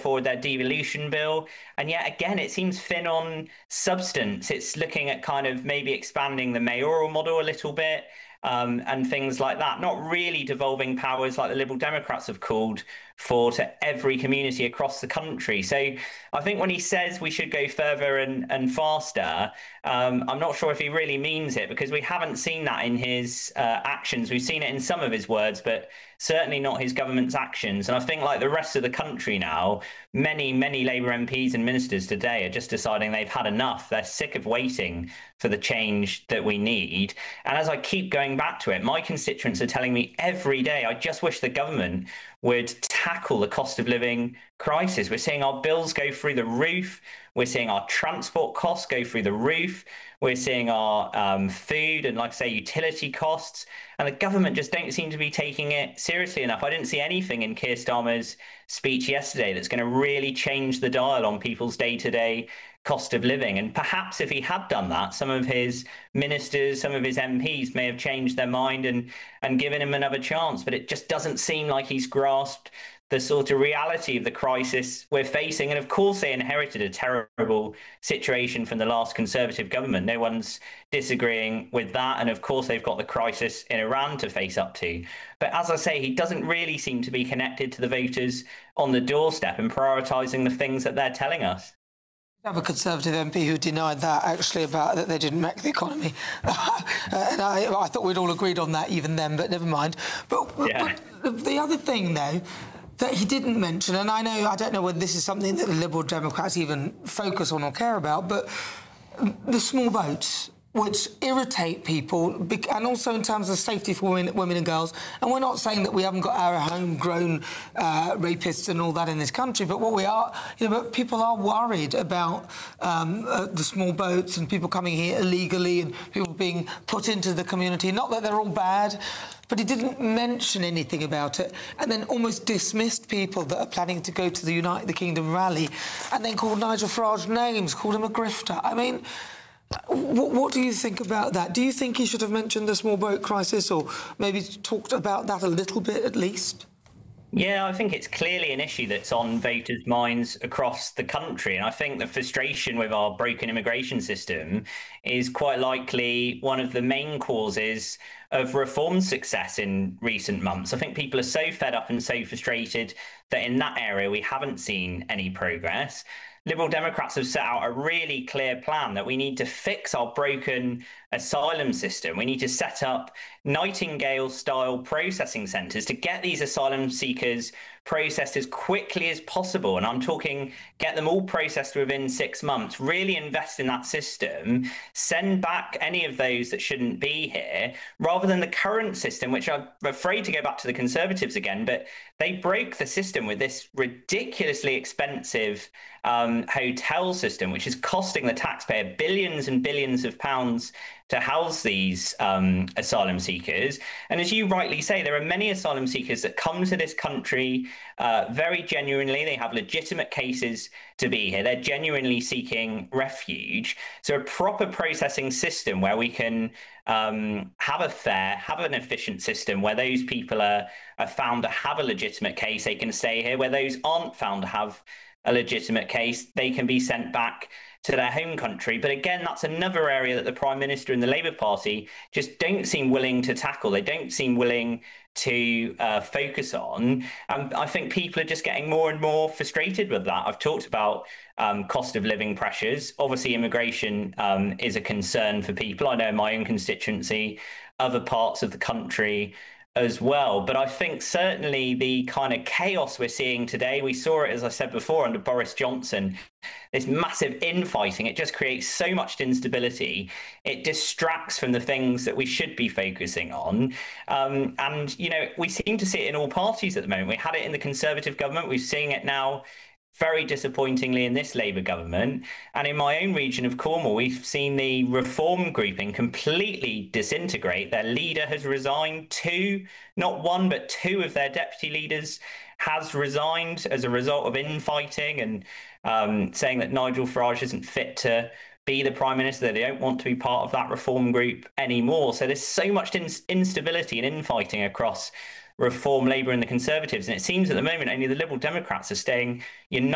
forward their devolution bill. And yet again, it seems thin on substance. It's looking at kind of maybe expanding the mayoral model a little bit. And things like that, not really devolving powers like the Liberal Democrats have called for to every community across the country. So I think when he says we should go further and faster, I'm not sure if he really means it, because we haven't seen that in his actions. We've seen it in some of his words, but certainly not his government's actions. And I think, like the rest of the country now, many Labour MPs and ministers today are just deciding they've had enough. They're sick of waiting for the change that we need. And as I keep going back to it, my constituents are telling me every day, I just wish the government would tackle the cost of living crisis. We're seeing our bills go through the roof. We're seeing our transport costs go through the roof. We're seeing our food and, like I say, utility costs. And the government just don't seem to be taking it seriously enough. I didn't see anything in Keir Starmer's speech yesterday that's going to really change the dial on people's day-to-day cost of living. And perhaps if he had done that, some of his ministers, some of his MPs may have changed their mind and given him another chance. But it just doesn't seem like he's grasped the sort of reality of the crisis we're facing. And of course, they inherited a terrible situation from the last Conservative government. No one's disagreeing with that. And of course, they've got the crisis in Iran to face up to. But as I say, he doesn't really seem to be connected to the voters on the doorstep and prioritising the things that they're telling us. I have a Conservative MP who denied that, actually, about that they didn't wreck the economy. And I thought we'd all agreed on that even then, but never mind. But the other thing, though, that he didn't mention, and I don't know whether this is something that the Liberal Democrats even focus on or care about, but the small boats, which irritate people, and also in terms of safety for women and girls. And we're not saying that we haven't got our homegrown rapists and all that in this country, but what we are, but people are worried about the small boats and people coming here illegally and people being put into the community. Not that they're all bad, but he didn't mention anything about it, and then almost dismissed people that are planning to go to the United the Kingdom rally, and then called Nigel Farage names, called him a grifter. I mean, what do you think about that? Do you think he should have mentioned the small boat crisis, or maybe talked about that a little bit at least? Yeah, I think it's clearly an issue that's on voters' minds across the country. And I think the frustration with our broken immigration system is quite likely one of the main causes of reform success in recent months. I think people are so fed up and so frustrated that in that area we haven't seen any progress. Liberal Democrats have set out a really clear plan that we need to fix our broken asylum system. We need to set up Nightingale-style processing centres to get these asylum seekers processed as quickly as possible. And I'm talking get them all processed within 6 months, really invest in that system, send back any of those that shouldn't be here, rather than the current system, which I'm afraid to go back to the Conservatives again, but they broke the system with this ridiculously expensive hotel system, which is costing the taxpayer billions and billions of pounds to house these asylum seekers. And as you rightly say, there are many asylum seekers that come to this country very genuinely. They have legitimate cases to be here. They're genuinely seeking refuge. So a proper processing system where we can have an efficient system where those people are found to have a legitimate case, they can stay here. Where those aren't found to have a legitimate case, they can be sent back to their home country. But again, that's another area that the Prime Minister and the Labour Party just don't seem willing to tackle. They don't seem willing to focus on. I think people are just getting more and more frustrated with that. I've talked about cost of living pressures. Obviously, immigration is a concern for people. I know in my own constituency, other parts of the country as well. But I think certainly the kind of chaos we're seeing today, we saw it, as I said before, under Boris Johnson, this massive infighting. It just creates so much instability. It distracts from the things that we should be focusing on. And, we seem to see it in all parties at the moment. We had it in the Conservative government. We're seeing it now very disappointingly in this Labour government. And in my own region of Cornwall, we've seen the reform grouping completely disintegrate. Their leader has resigned. Not one, but two of their deputy leaders has resigned as a result of infighting and saying that Nigel Farage isn't fit to be the Prime Minister. They don't want to be part of that reform group anymore. So there's so much instability and infighting across Reform, Labour and the Conservatives. And it seems at the moment only the Liberal Democrats are staying united